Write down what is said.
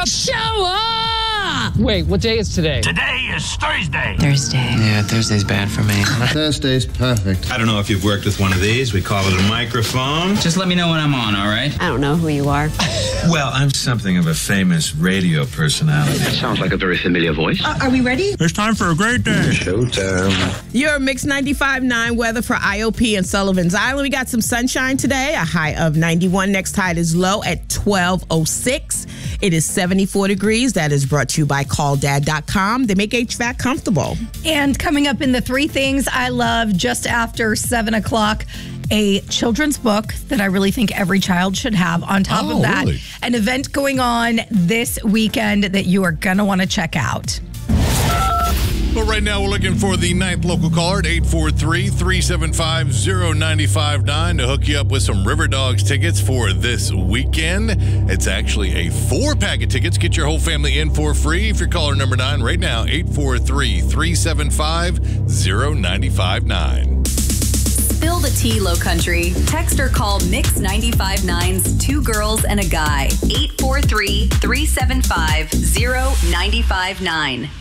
up! Show up! Wait, what day is today? Today is Thursday. Yeah, Thursday's bad for me. Thursday's perfect. I don't know if you've worked with one of these. We call it a microphone. Just let me know when I'm on, all right? I don't know who you are. Well, I'm something of a famous radio personality. Sounds like a very familiar voice. Are we ready? It's time for a great day. Showtime. Your Mix 95.9 weather for IOP and Sullivan's Island. We got some sunshine today, a high of 91. Next tide is low at 12:06. It is 74 degrees. That is brought to you by CallDad.com. They make HVAC comfortable. And coming up in the three things I love just after 7 o'clock, a children's book that I really think every child should have. On top of that, an event going on this weekend that you are going to want to check out. Well, right now we're looking for the 9th local caller at 843-375-0959 to hook you up with some River Dogs tickets for this weekend. It's actually a 4-pack of tickets. Get your whole family in for free if you're caller number 9 right now, 843-375-0959. Spill the tea, Low Country. Text or call Mix 95.9's Two Girls and a Guy. 843-375-0959.